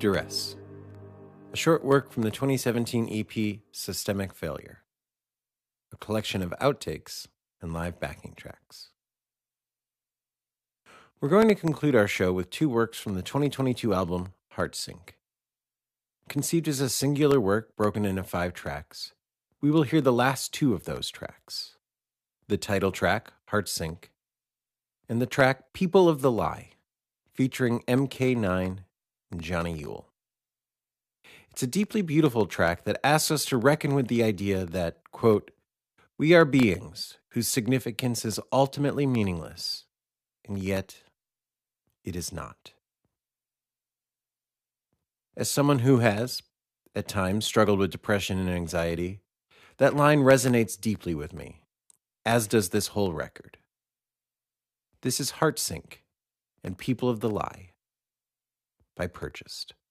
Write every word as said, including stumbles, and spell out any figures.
Duress, a short work from the twenty seventeen E P Systemic Failure, a collection of outtakes and live backing tracks. We're going to conclude our show with two works from the twenty twenty-two album Heartsink. Conceived as a singular work broken into five tracks, we will hear the last two of those tracks. The title track, Heartsink, and the track People of the Lie, featuring M K nine and Johnny Yule. It's a deeply beautiful track that asks us to reckon with the idea that, quote, we are beings whose significance is ultimately meaningless, and yet it is not. As someone who has, at times, struggled with depression and anxiety, that line resonates deeply with me, as does this whole record. This is Heartsink and People of the Lie by Purchased.